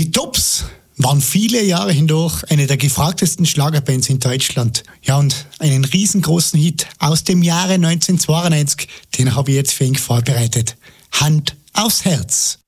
Die Tops waren viele Jahre hindurch eine der gefragtesten Schlagerbands in Deutschland. Ja, und einen riesengroßen Hit aus dem Jahre 1992, den habe ich jetzt für ihn vorbereitet. Hand aufs Herz.